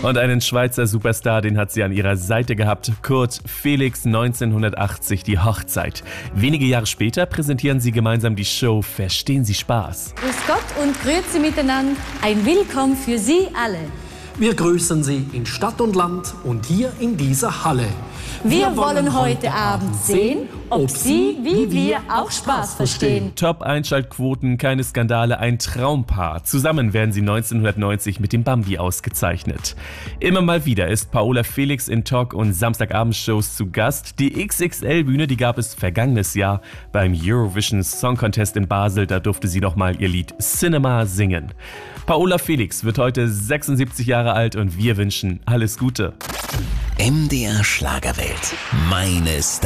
Und einen Schweizer Superstar, den hat sie an ihrer Seite gehabt. Kurt Felix, 1980 die Hochzeit. Wenige Jahre später präsentieren sie gemeinsam die Show Verstehen Sie Spaß. Grüß Gott und grüezi miteinander. Ein Willkommen für Sie alle. Wir grüßen Sie in Stadt und Land und hier in dieser Halle. Wir wollen heute Abend sehen, ob Sie, wie wir, auch Spaß verstehen. Top-Einschaltquoten, keine Skandale, ein Traumpaar. Zusammen werden sie 1990 mit dem Bambi ausgezeichnet. Immer mal wieder ist Paola Felix in Talk- und Samstagabendshows zu Gast. Die XXL-Bühne, die gab es vergangenes Jahr beim Eurovision Song Contest in Basel. Da durfte sie nochmal ihr Lied Cinema singen. Paola Felix wird heute 76 Jahre alt und wir wünschen alles Gute. MDR Schlagerwelt. Meine Stars.